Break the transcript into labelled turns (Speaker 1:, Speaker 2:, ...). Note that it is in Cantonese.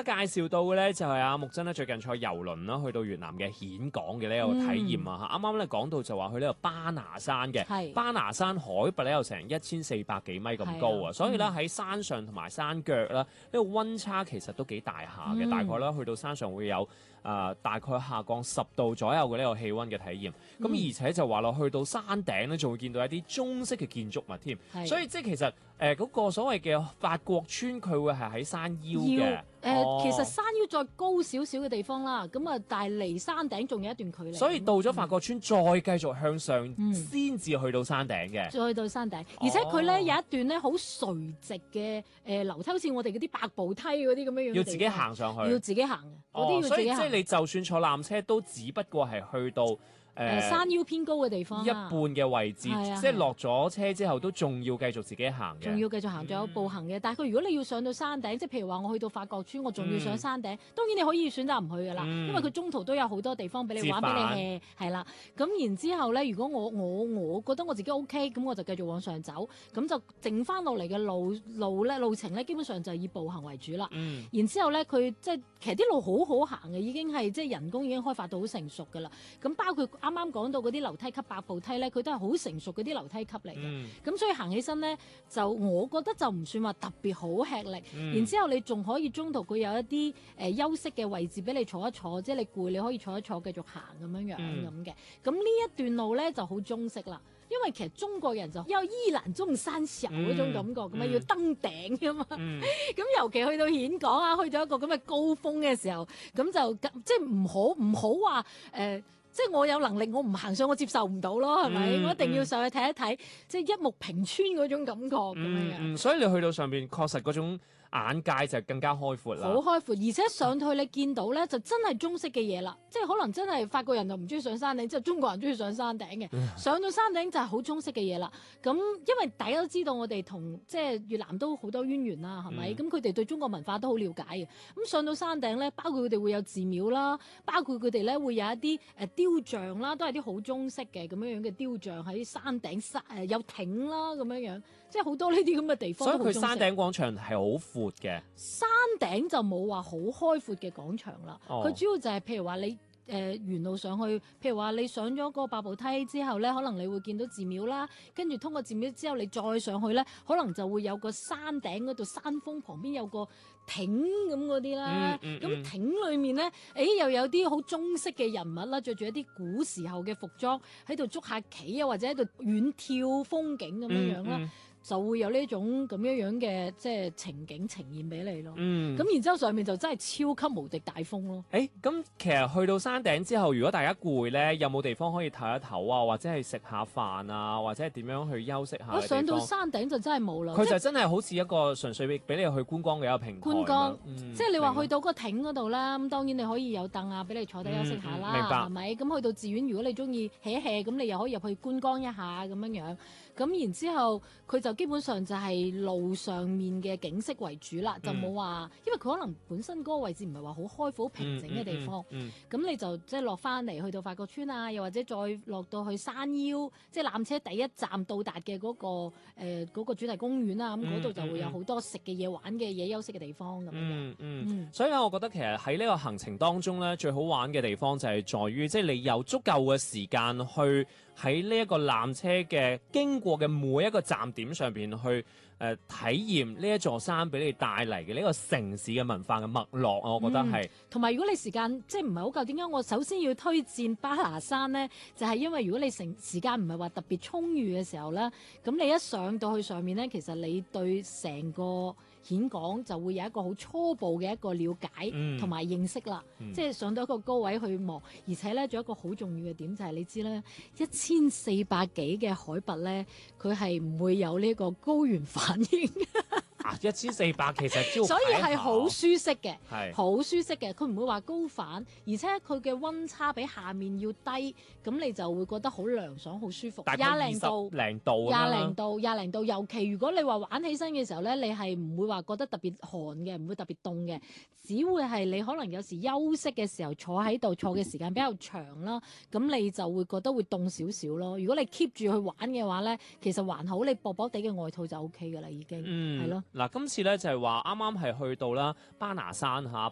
Speaker 1: 介紹到嘅咧就係阿木真咧最近坐遊輪啦，去到越南嘅峴港嘅呢個體驗啊嚇。啱啱咧講到就話去呢個巴拿山嘅，巴拿山海拔咧有成1400幾米咁高啊，所以咧喺山上同埋山腳啦，呢個溫差其實都幾大下嘅，大概咧去到山上會有大概下降10度左右嘅呢個氣溫嘅體驗。咁而且就話落去到山頂咧，仲會見到一啲中式嘅建築物添，所以即係其實嗰個所謂嘅法國村，佢會係喺山腰嘅。
Speaker 2: 其實山腰再高少少嘅地方啦，咁啊，但係離山頂仲有一段距離。
Speaker 1: 所以到咗法國村，再繼續向上，先至去到山頂嘅。
Speaker 2: 再去到山頂，而且佢咧有一段咧好垂直嘅樓梯，好似我哋嗰啲百步梯嗰啲咁樣樣。
Speaker 1: 要自己行上去。
Speaker 2: 要自己行嘅，嗰啲要自己行。
Speaker 1: 所以即係你就算坐纜車，都只不過係去到
Speaker 2: 山腰偏高嘅地方，
Speaker 1: 一半嘅位置，即係落咗車之後都仲要繼續自己行嘅。
Speaker 2: 仲要繼續行，仲有步行嘅。但係佢如果你要上到山頂，即係譬如話我去到法國村，我仲要上山頂，當然你可以選擇唔去㗎啦，因為佢中途都有好多地方俾你玩，俾你 hea 係啦。咁然之後咧，如果我覺得我自己 OK，咁我就繼續往上走，咁就剩翻落嚟嘅路程咧，基本上就係以步行為主啦。然之後咧，佢即係其實啲路好好行嘅，已經係即係人工已經開發到好成熟㗎啦。咁包括啱啱講到嗰啲樓梯級百步梯咧，佢都係好成熟嗰啲樓梯級嚟嘅。咁所以行起身咧，就我覺得就唔算話特別好吃力。然之後你仲可以中途佢有一啲休息嘅位置俾你坐一坐，即係你攰你可以坐一坐繼續行咁樣咁嘅。咁呢一段路咧就好中式啦。因為其實中國人就有依蘭中山小嗰種感覺咁啊，要登頂噶嘛。咁尤其去到峴港啊，去到一個咁嘅高峰嘅時候，咁就即係唔好話即係我有能力，我唔行上，我接受唔到咯，係咪？我一定要上去睇一睇，即係一目平川嗰種感覺咁樣。
Speaker 1: 所以你去到上邊，確實嗰種眼界就更加開闊啦。
Speaker 2: 好開闊，而且上去你見到咧，就真係中式嘅嘢啦。即係可能真係法國人就唔中意上山頂，即係中國人中意上山頂嘅。上到山頂就係好中式嘅嘢啦。咁因為大家都知道我哋同即係越南都好多淵源啦，係咪？咁佢哋對中國文化都好了解嘅。咁上到山頂咧，包括佢哋會有寺廟啦，包括佢哋咧會有一啲雕像啦，都係啲好中式嘅咁樣樣嘅雕像喺山頂有亭啦咁樣樣，即係好多呢啲咁嘅地方。
Speaker 1: 所以佢山頂廣場係好闊嘅。
Speaker 2: 山頂就冇話好開闊嘅廣場啦，佢主要就係譬如話你沿路上去，譬如話你上咗個百步梯之後咧，可能你會見到寺廟啦，跟住通過寺廟之後你再上去咧，可能就會有個山頂嗰度山峰旁邊有個亭咁嗰啲啦，咁亭裏面咧，又有啲好中式嘅人物啦，着住一啲古時候嘅服裝喺度捉下棋啊，或者喺度遠眺風景咁樣樣啦。就會有呢種咁樣樣嘅即係情景呈現俾你咯。咁然之後上面就真係超級無敵大風咯。
Speaker 1: 咁其實去到山頂之後，如果大家攰咧，有冇地方可以唞一唞啊？或者係食下飯啊？或者係點樣去休息下？
Speaker 2: 我上到山頂就真係冇啦。
Speaker 1: 佢就真係好似一個純粹俾你去觀光嘅一個平台。
Speaker 2: 觀光，即係你話去到個亭嗰度啦，咁當然你可以有凳啊，俾你坐低休息下啦，係咪？咁去到寺院，如果你中意hea hea，咁你又可以入去觀光一下咁樣樣。咁然之後佢就基本上就係路上面嘅景色為主啦，就冇話，因為佢可能本身嗰個位置唔係話好開闊、好平靜嘅地方，咁你就即係落翻嚟去到法國村啊，又或者再落到去山腰，即係纜車第一站到達嘅嗰個主題公園啦，咁嗰度就會有好多食嘅嘢、玩嘅嘢、休息嘅地方咁樣。
Speaker 1: 所以咧，我覺得其實喺呢個行程當中咧，最好玩嘅地方就係在於，即係你有足夠嘅時間去喺呢一個纜車嘅經過嘅每一個站點上邊去體驗呢一座山俾你帶嚟嘅呢個城市嘅文化嘅脈絡，我覺得係。同
Speaker 2: 埋如果你時間即係唔係好夠，點解我首先要推薦巴拿山呢？就係因為如果你時間唔係話特別充裕嘅時候咧，咁你一上到去上面咧，其實你對成個峴港就會有一個好初步嘅一個了解同埋認識啦。即係上到一個高位去望，而且咧仲有一個好重要嘅點就係你知咧，1400幾嘅海拔咧，佢係唔會有呢個高原反應。
Speaker 1: 1400其實
Speaker 2: 所以係好舒適嘅，好舒適嘅，佢唔會話高反，而且佢嘅溫差比下面要低，咁你就會覺得好涼爽、好舒服。
Speaker 1: 廿零度，
Speaker 2: 廿零度，尤其如果你話玩起身嘅時候咧，你係唔會話覺得特別寒嘅，唔會特別凍嘅，只會係你可能有時休息嘅時候坐喺度坐嘅時間比較長啦，咁你就會覺得會凍少少咯。如果你 keep 住去玩嘅話咧，其實還好，你薄薄地嘅外套就 OK 噶啦，已經係咯。
Speaker 1: 嗱，今次咧就係話啱啱係去到啦巴拿山嚇，